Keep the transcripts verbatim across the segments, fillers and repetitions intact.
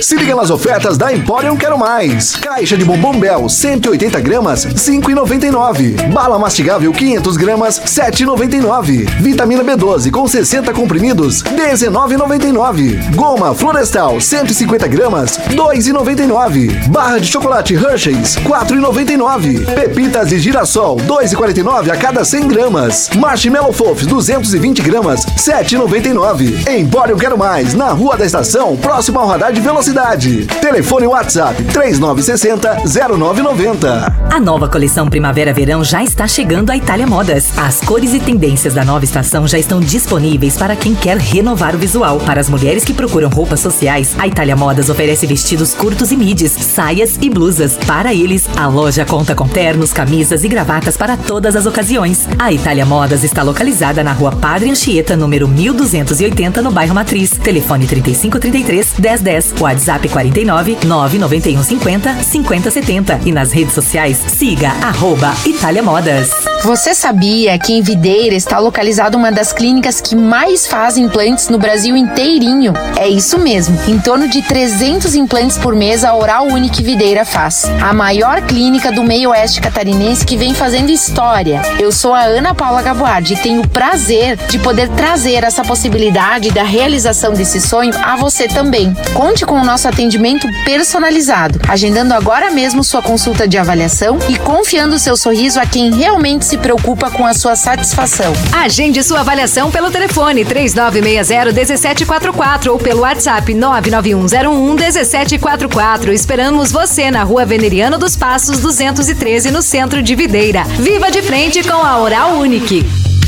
Se liga nas ofertas da Emporium Quero Mais. Caixa de bombom Bel cento e oitenta gramas, cinco reais e noventa e nove centavos. Bala mastigável quinhentas gramas, sete reais e noventa e nove centavos. Vitamina B doze com sessenta comprimidos, dezenove reais e noventa e nove centavos. Goma Florestal cento e cinquenta gramas, dois reais e noventa e nove centavos. Barra de chocolate Hershey's, quatro reais e noventa e nove centavos. Pepitas de girassol, dois reais e quarenta e nove centavos a cada cem gramas. Marshmallow Fofs duzentas e vinte gramas, sete reais e noventa e nove centavos. Empório Quero Mais, na Rua da Estação, próximo ao radar de velocidade. Telefone WhatsApp três nove seis zero, zero nove nove zero. A nova coleção Primavera-Verão já está chegando à Itália Modas. As cores e tendências da nova estação já estão disponíveis para quem quer renovar o visual. Para as mulheres que procuram roupas sociais, a Itália Modas oferece vestidos curtos e midis, saias e blusas. Para eles, a loja conta com ternos, camisas e gravatas para todas as ocasiões. A Itália Modas está localizada na Rua Padre Anchieta, número mil duzentos e oitenta, no bairro Matriz. Telefone trinta e cinco, trinta e três, dez, dez. WhatsApp quarenta e nove, nove nove um cinquenta, cinquenta setenta. E nas redes sociais, siga arroba Itália Modas. Você sabia que em Videira está localizada uma das clínicas que mais faz implantes no Brasil inteirinho? É isso mesmo, em torno de trezentos implantes por mês a Oral Unique Videira faz. A maior clínica do meio oeste catarinense que vem fazendo história. Eu sou a Ana Paula Gaboardi e tenho o prazer de poder trazer essa possibilidade da realização desse sonho a você também. Conte com o nosso atendimento personalizado, agendando agora mesmo sua consulta de avaliação e confiando seu sorriso a quem realmente se preocupa com a sua satisfação. Agende sua avaliação pelo telefone três nove seis zero, um sete quatro quatro ou pelo WhatsApp nove nove um zero um, um sete quatro quatro. Esperamos você na Rua Veneriano dos Passos duzentos e treze, no centro de Videira. Viva de frente com a Oral Unique.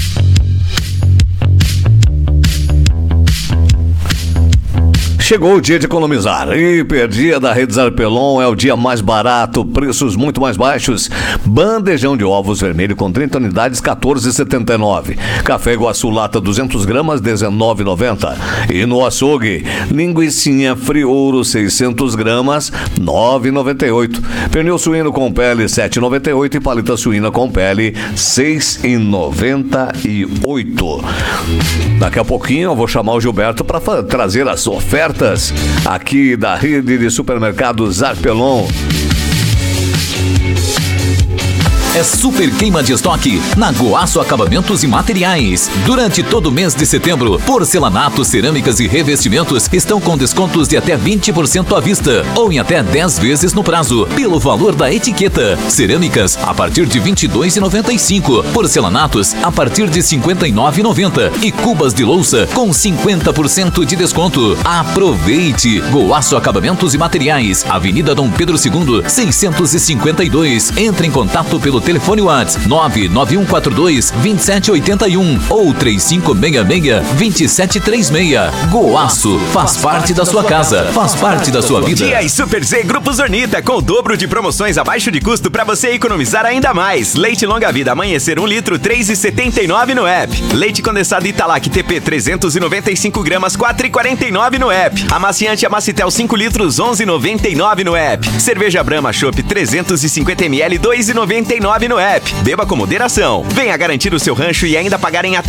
Chegou o dia de economizar. Hiperdia da Rede Zarpelon é o dia mais barato, preços muito mais baixos. Bandejão de ovos vermelho com trinta unidades, quatorze reais e setenta e nove centavos. Café Iguaçu lata duzentas gramas, dezenove reais e noventa centavos. E no açougue, linguicinha Friouro seiscentas gramas, nove reais e noventa e oito centavos. Pernil suíno com pele, sete reais e noventa e oito centavos. E paleta suína com pele, seis reais e noventa e oito centavos. Daqui a pouquinho eu vou chamar o Gilberto para trazer as ofertas aqui da rede de supermercados Zarpelon. É super queima de estoque na Goaço Acabamentos e Materiais. Durante todo o mês de setembro, porcelanatos, cerâmicas e revestimentos estão com descontos de até vinte por cento à vista ou em até dez vezes no prazo, pelo valor da etiqueta. Cerâmicas a partir de vinte e dois reais e noventa e cinco centavos, porcelanatos a partir de cinquenta e nove reais e noventa centavos e cubas de louça com cinquenta por cento de desconto. Aproveite! Goaço Acabamentos e Materiais, Avenida Dom Pedro segundo, seiscentos e cinquenta e dois. Entre em contato pelo telefone WhatsApp nove nove um quatro dois, dois sete oito um ou três cinco seis seis, dois sete três seis. Goaço faz parte da sua casa, faz parte da sua vida. Dias Super Z Grupo Zornita, com o dobro de promoções abaixo de custo para você economizar ainda mais. Leite longa vida Amanhecer um litro, três reais e setenta e nove no app. Leite condensado Italac T P trezentas e noventa e cinco gramas, quatro reais e quarenta e nove no app. Amaciante Amacitel cinco litros, onze reais e noventa e nove no app. Cerveja Brahma Chopp trezentos e cinquenta mililitros, dois reais e noventa e nove no app. Beba com moderação. Venha garantir o seu rancho e ainda pagar em até